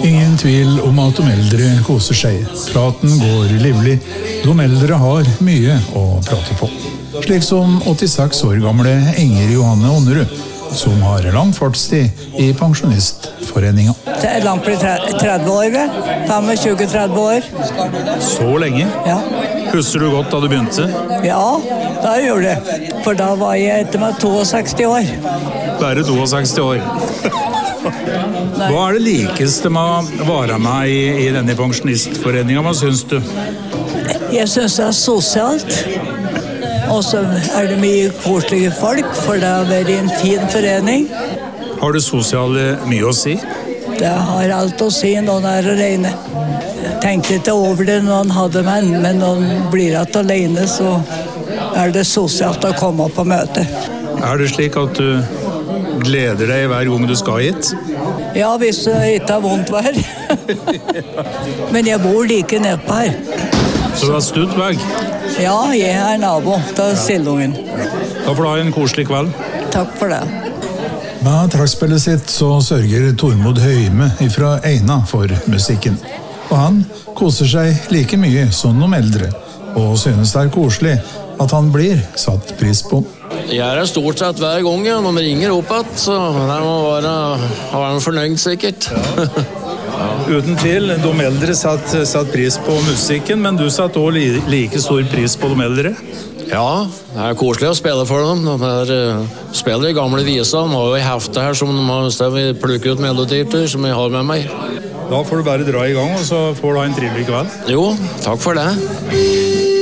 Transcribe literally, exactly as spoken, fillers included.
Ingen tvil om at de eldre koser seg. Praten går livlig. De eldre har mye å prate på. Slik som åttiseks år gamle Inger Johanne Ånnerud, som har lang fartstid i pensjonistforeningen. Det er langt på tretti år, tjuefem til tretti år. Så lenge? Ja. Husker du godt da du begynte? Ja, da gjorde jeg. For da var jeg etter meg seksogto år. Bare seksogto år. Hva er det likeste med å være med i, i denne pensjonistforeningen? Hva synes du? Jeg synes det er sosialt. Og så er det mye koselige folk, for det har vært en fin forening. Har det sosiale mye å si? Det har alt å si når det er alene. Jeg tenkte ikke over det når han hadde menn, men når han blir igjen alene, så er det sosialt å komme på møte. Er det slik at du gleder deg hver gang du skal hit? Ja, hvis det ikke har vondt vær. Men jeg bor like nedpå her. Så det er stutt vei? Ja, jeg er nabo til Sildungen. Da får du ha en koselig kveld. Takk for det. Med trekkspillet sitt så sørger Tormod Høyme fra Eina for musikken. Og han koser seg like mye som de eldre, og synes det er koselig at han blir satt pris på. Jeg er stort sett hver gang, ja. Når vi ringer opp at, så det må være, være en fornøyd sikkert. Ja. Uten tvil, de eldre satt, satt pris på musikken, men du satt også li, like stor pris på de eldre? Ja, det er koselig å spille for dem. De er, uh, spiller i gamle viser. De har jo i heftet her som de har, så vi plukker ut melodier til, som jeg har med meg. Da får du bare dra i gang, og så får du ha en trivelig kveld. Jo, takk for det.